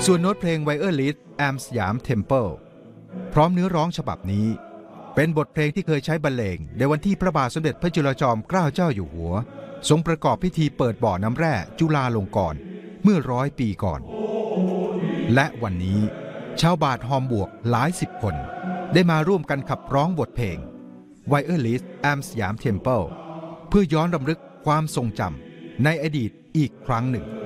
ส่วนโน้ตเพลง Violet Am สยาม Temple พร้อมเนื้อร้องฉบับนี้เป็นบทเพลงที่เคยใช้บรรเลงในวันที่พระบาทสมเด็จพระจุลจอมเกล้าเจ้าอยู่หัวทรงประกอบพิธีเปิดบ่อน้ำแร่จุฬาลงกรณ์เมื่อ100 ปีก่อนและวันนี้ชาวบาทฮอมบวกหลายสิบคนได้มาร่วมกันขับร้องบทเพลง Violet Am สยาม Temple เพื่อย้อนรำลึกความทรงจำในอดีตอีกครั้งหนึ่ง